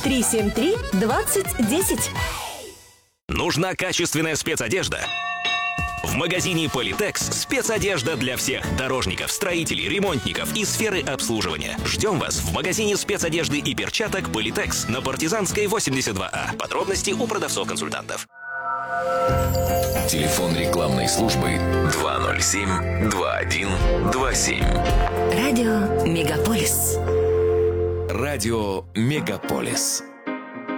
373-2010. Нужна качественная спецодежда? В магазине Polytex спецодежда для всех дорожников, строителей, ремонтников и сферы обслуживания. Ждем вас в магазине спецодежды и перчаток Polytex на Партизанской 82А. Подробности у продавцов-консультантов. Телефон рекламной службы 207-2127. Радио Мегаполис. Радио Мегаполис.